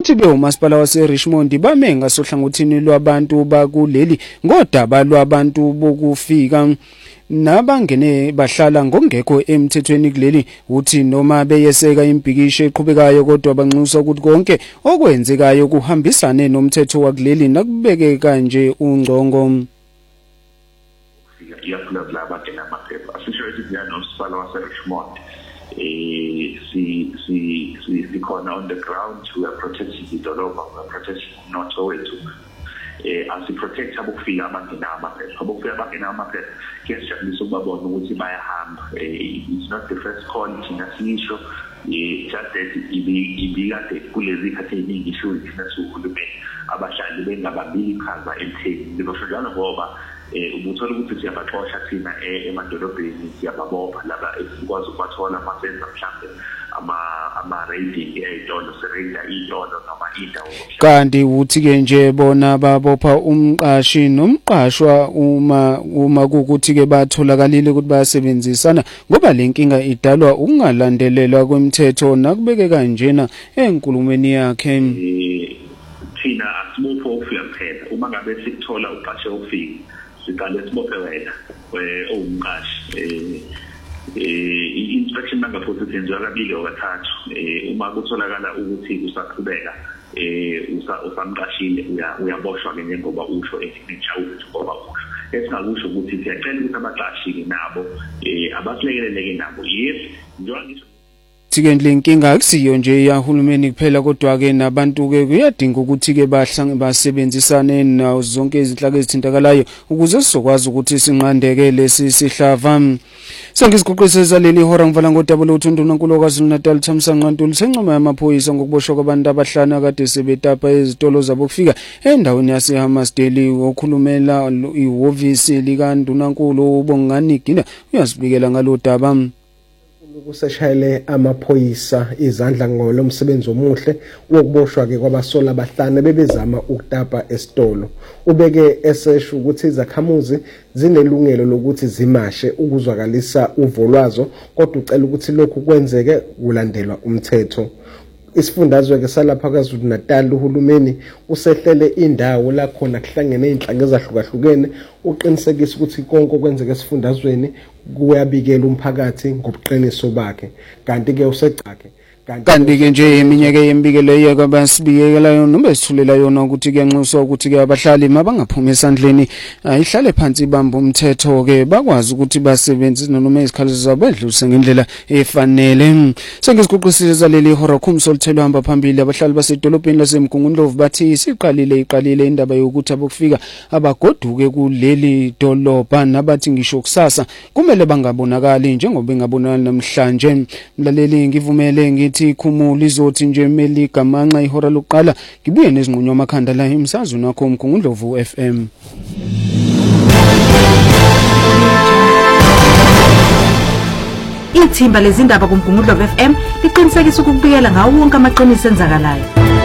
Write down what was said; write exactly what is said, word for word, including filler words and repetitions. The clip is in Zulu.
uthi ke umasipala wase Richmond bame ngasohlangothini lwabantu bakuleli ngodaba lwabantu bokufika nabangene bahlala ngongekho emthethweni kuleli. Uthi noma beyeseka impikisho eqhubekayo kodwa banxusa ukuthi konke okwenzekayo kuhambisane nomthetho wakuleli nakubeke kanje ungcongo. Yaphula abangena amaphepha asisho ukuthi siyanosipala wase Richmond eh si si si sikhona on the ground, we are protecting idolobha, we are protecting umnotho wethu. Eh asiprotect abokufika abangena amaphepha abokufika abangena amaphepha kuyasijabulisa ukubabona ukuthi bayahamba. It's not the first call thina sisho eh just that ibikade kulezi khathi eziningi isho thina uhulumeni abahlali bengabambili iqhaza emthethweni ngisho njalo ngoba eh ubuthola ukuthi siyabaxosha thina emadolobheni siyababopha laba esikwazi ukuthola amasenza mhlambe ama ama raiding eyitolo serenda itolo noma indawo. Kanti uthi ke nje bona babopha umqashi nomqashwa uma uma kukuthi ke batholakalile ukuthi bayasebenzisana ngoba lenkinga idalwa ukungalandelelwa kwemithetho nakubeke kanjena enkulumeni yakhe. Thina asibopho ufika kuphela uma ngabe sikuthola uqashe ufika siqale sibophe wena owumqashi eh eh inspection mangafuthi senziwa kabili okathathu eh uma kutholakala ukuthi usaqhubeka eh usamqashile uyaboshwa ke njengoba usho esignature ukuthi ngoba usho esingakusho ukuthi siyacela ukuthi abaqashi nabo eh abasilekeleleke nabo yes njengoba ngisho Sikendle inkinga akusiyo nje yahulumeni kuphela kodwa ke nabantu ke kuyadinga ukuthi ke bahlange basebenzisane nazo zonke izinhlaka ezithintakalayo ukuze sizokwazi ukuthi sinqandeke lesi sihlava. Sengiziguqiseza leli hora ngivala ngodaba lothunduna nkulukazi uNatal Thamsanqa Ntuli sencoma yamaphoyisa ngokuboshwa kwabantu abahlanu kade sebetapa ezitolo zabo kufika endaweni yase Hammarsdale. Okhulumela ihhovisi lika Ndunankulu uBongani Gina uyasibikela ngalo daba. Kuseshayele amaphoyisa izandla ngolo msebenzi omuhle wokuboshwa ke kwabasola abahlanu bebezama ukutapa esitolo. Ubeke esesho ukuthi izakhamuzi zinelungelo lokuthi zimashe ukuzwakalisa uvo lwazo kodwa ucela ukuthi lokhu kwenzeke kulandelwa umthetho. Isifundazwe ke salapha kwaZulu Natal uhulumeni usehlele indawo la khona kuhlangene izinhlanga ezahlukahlukene uqinisekisa ukuthi konke okwenzeka esifundazweni kuyabikela umphakathi ngobuqiniso bakhe kanti ke usecake kanti ke nje iminyeke yembikelo yeka basibiyekela yona noma esithulela yona ukuthi kuyanxuswa ukuthi ke abahlali mabangaphuma esandleni ayihlale phansi ibamba umthetho ke bakwazi ukuthi basebenze noma izikhalo zabo bedluse ngendlela efanele. Sengiziguqisisa leli hora khumsolithelo hamba phambili abahlali basedolobheni laseMgungundlovu bathi isiqalile iqalile indaba yokuthi abokufika abagoduke kuleli dolobha nabathi ngisho kusasa kumele bangabonakali njengoba bengabonakala namhlanje. Mlaleli ngivumele ngithi ikhumula izothi nje meli gamanxa ihora lokuqala ngibuye nezinqunywa amakhanda la emsazweni wakho uMgungundlovu F M. Ithimba lezindaba kuMgungundlovu F M liqinisekisa ukubikela ngawo wonke amaqiniso enzakalayo.